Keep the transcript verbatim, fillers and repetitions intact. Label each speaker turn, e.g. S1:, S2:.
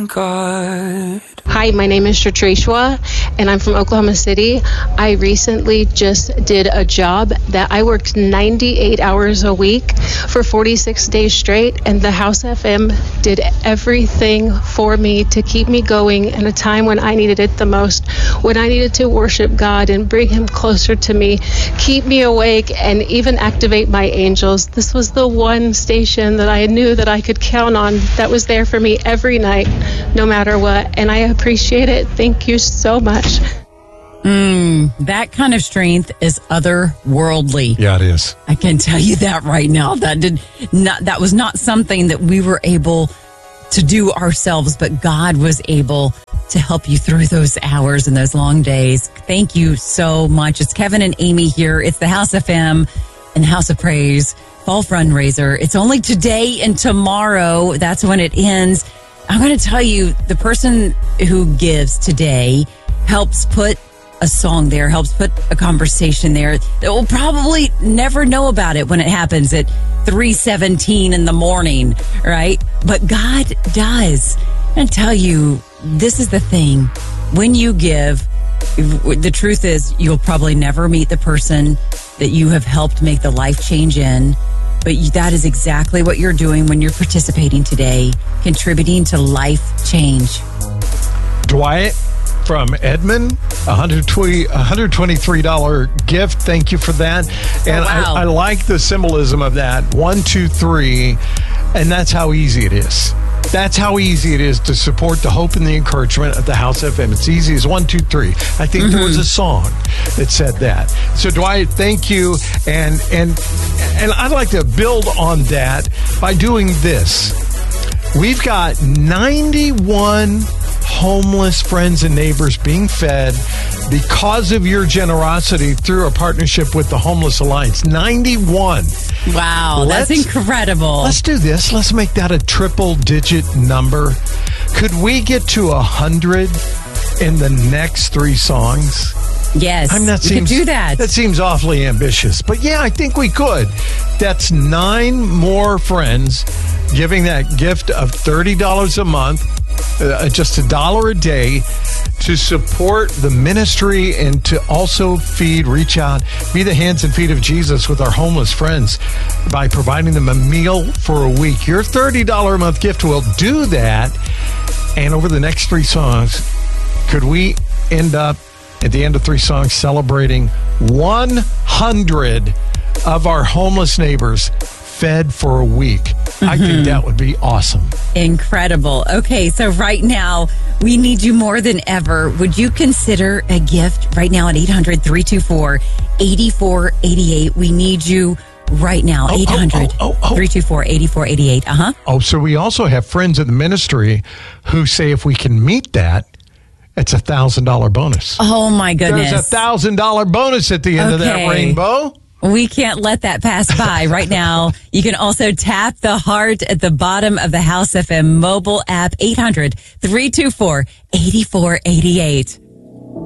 S1: God.
S2: Hi, my name is Shatrishwa, and I'm from Oklahoma City. I recently just did a job that I worked ninety-eight hours a week for forty-six days straight, and the House F M did everything for me to keep me going in a time when I needed it the most, when I needed to worship God and bring Him closer to me, keep me awake, and even activate my angels. This was the one station that I knew that I could count on that was there for me every night, no matter what, and I appreciate it. Thank you so much.
S3: Mm, that kind of strength is otherworldly.
S4: Yeah, it is.
S3: I can tell you that right now. That did not. That was not something that we were able to do ourselves, but God was able to help you through those hours and those long days. Thank you so much. It's Kevin and Amy here. It's the House F M and House of Praise Fall Fundraiser. It's only today and tomorrow. That's when it ends. I'm going to tell you, the person who gives today helps put a song there, helps put a conversation there that will probably never know about it when it happens at three seventeen in the morning, right? But God does. And tell you, this is the thing. When you give, the truth is you'll probably never meet the person that you have helped make the life change in. But that is exactly what you're doing when you're participating today, contributing to life change.
S4: Dwight from Edmond, one hundred twenty-three dollars gift. Thank you for that. And
S3: oh, wow.
S4: I, I like the symbolism of that. One, two, three. And that's how easy it is. That's how easy it is to support the hope and the encouragement of the House F M. It's easy as one, two, three. I think mm-hmm. there was a song that said that. So Dwight, thank you. And and and I'd like to build on that by doing this. We've got ninety-one homeless friends and neighbors being fed because of your generosity through a partnership with the Homeless Alliance. ninety-one.
S3: Wow, let's, that's incredible.
S4: Let's do this. Let's make that a triple digit number. Could we get to one hundred in the next three songs?
S3: Yes,
S4: I mean, that
S3: we
S4: seems,
S3: could do that.
S4: That seems awfully ambitious. But yeah, I think we could. That's nine more friends giving that gift of thirty dollars a month, uh, just a dollar a day, to support the ministry and to also feed, reach out, be the hands and feet of Jesus with our homeless friends by providing them a meal for a week. Your thirty dollars a month gift will do that. And over the next three songs, could we end up at the end of three songs celebrating one hundred of our homeless neighbors fed for a week? Mm-hmm. I think that would be awesome.
S3: Incredible. Okay, so right now, we need you more than ever. Would you consider a gift right now at eight hundred, three two four, eight four eight eight? We need you right now.
S4: Oh,
S3: eight hundred,
S4: oh, oh, oh, oh.
S3: three two four, eight four eight eight. Uh-huh.
S4: Oh, so we also have friends in the ministry who say if we can meet that, it's a one thousand dollars bonus.
S3: Oh, my goodness.
S4: There's a one thousand dollars bonus at the end
S3: okay.
S4: of that rainbow.
S3: We can't let that pass by right now. You can also tap the heart at the bottom of the House F M mobile app, eight hundred, three two four, eight four eight eight.